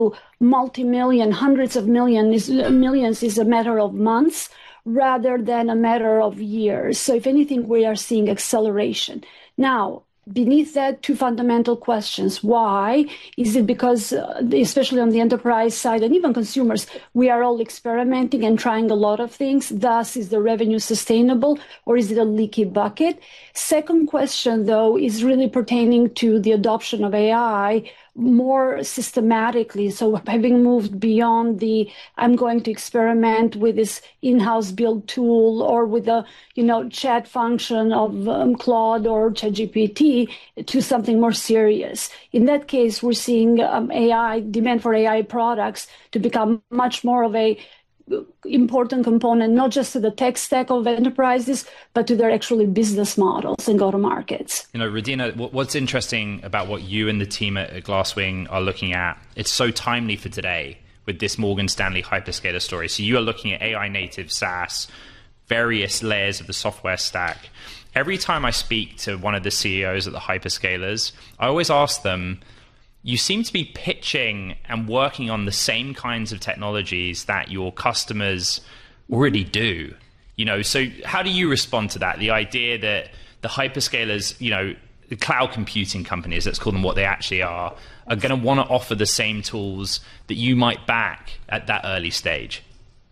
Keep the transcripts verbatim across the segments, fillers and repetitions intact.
multi-million, hundreds of millions, millions is a matter of months rather than a matter of years. So if anything, we are seeing acceleration. Now, beneath that, two fundamental questions. Why? Is it because, uh, especially on the enterprise side and even consumers, we are all experimenting and trying a lot of things? Thus, is the revenue sustainable or is it a leaky bucket? Second question, though, is really pertaining to the adoption of A I more systematically. So having moved beyond the, I'm going to experiment with this in-house build tool or with the, you know, chat function of um, Claude or ChatGPT to something more serious. In that case, we're seeing um, A I, demand for A I products to become much more of a important component, not just to the tech stack of enterprises, but to their actually business models and go-to-markets. You know, Radina, what's interesting about what you and the team at Glasswing are looking at, it's so timely for today with this Morgan Stanley hyperscaler story. So you are looking at A I native SaaS, various layers of the software stack. Every time I speak to one of the C E Os at the hyperscalers, I always ask them, you seem to be pitching and working on the same kinds of technologies that your customers already do. You know, so how do you respond to that? The idea that the hyperscalers, you know, the cloud computing companies, let's call them what they actually are, are going to want to offer the same tools that you might back at that early stage.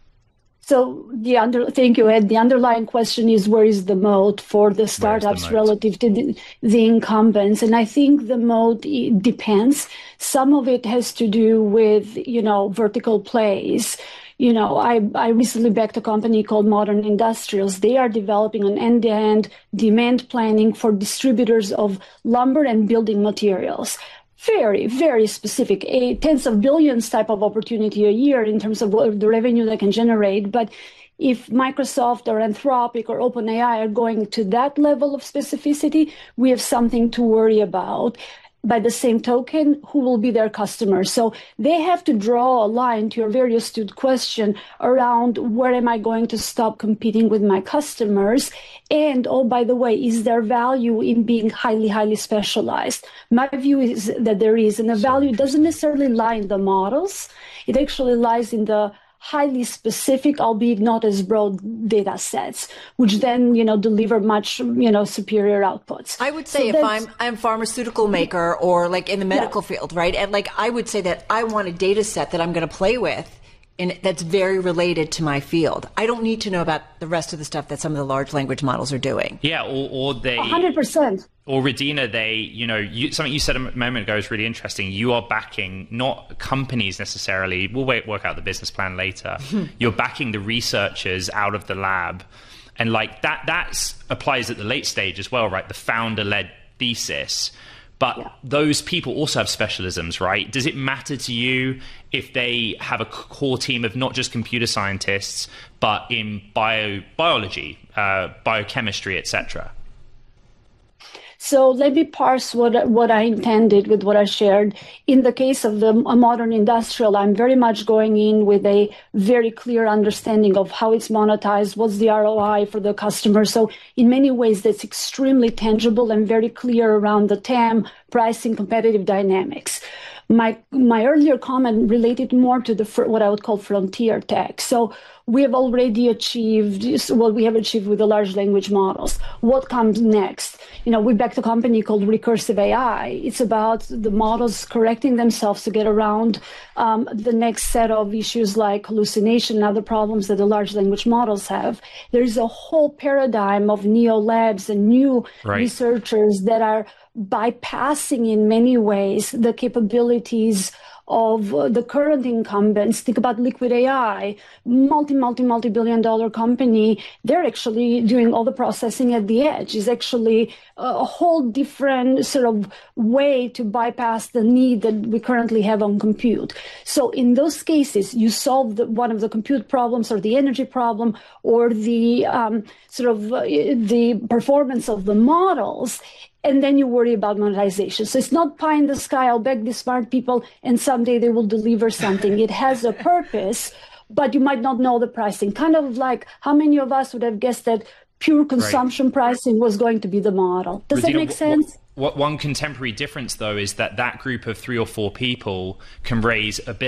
So the under, thank you, Ed. The underlying question is, where is the moat for the startups the relative to the, the incumbents? And I think the moat depends. Some of it has to do with, you know, vertical plays. You know, I, I recently backed a company called Modern Industrials. They are developing an end-to-end demand planning for distributors of lumber and building materials. Very, very specific, a tens of billions type of opportunity a year in terms of the revenue they can generate. But if Microsoft or Anthropic or OpenAI are going to that level of specificity, we have something to worry about. By the same token, who will be their customers? So they have to draw a line, to your very astute question, around where am I going to stop competing with my customers? And, oh, by the way, is there value in being highly, highly specialized? My view is that there is, and the value doesn't necessarily lie in the models. It actually lies in the highly specific, albeit not as broad data sets, which then, you know, deliver much, you know, superior outputs. I would say so if I'm I'm a pharmaceutical maker or like in the medical yeah. field, right? And like I would say that I want a data set that I'm going to play with and that's very related to my field. I don't need to know about the rest of the stuff that some of the large language models are doing. Yeah, or, or they... one hundred percent. Or Radina, they, you know, you, something you said a moment ago is really interesting. You are backing not companies necessarily. We'll wait, work out the business plan later. You're backing the researchers out of the lab. And like that, that applies at the late stage as well, right? The founder-led thesis. But yeah. those people also have specialisms, right? Does it matter to you if they have a core team of not just computer scientists, but in bio, biology, uh, biochemistry, et cetera? So let me parse what what I intended with what I shared. In the case of the Modern Industrial, I'm very much going in with a very clear understanding of how it's monetized, what's the R O I for the customer. So in many ways, that's extremely tangible and very clear around the T A M, pricing, competitive dynamics. My my earlier comment related more to the what I would call frontier tech. So we have already achieved what we have achieved with the large language models. What comes next? You know, we backed a company called Recursive A I. It's about the models correcting themselves to get around um, the next set of issues like hallucination and other problems that the large language models have. There's a whole paradigm of neo labs and new right. researchers that are bypassing in many ways the capabilities of uh, the current incumbents. Think about Liquid A I, multi, multi, multi-billion dollar company. They're actually doing all the processing at the edge. It's actually a whole different sort of way to bypass the need that we currently have on compute. So in those cases, you solve the, one of the compute problems or the energy problem or the um, sort of uh, the performance of the models, and then you worry about monetization. So it's not pie in the sky, I'll beg these smart people, and someday they will deliver something. It has a purpose, but you might not know the pricing. Kind of like how many of us would have guessed that pure consumption right. pricing was going to be the model. Does Rosina, that make sense? What, what one contemporary difference, though, is that that group of three or four people can raise a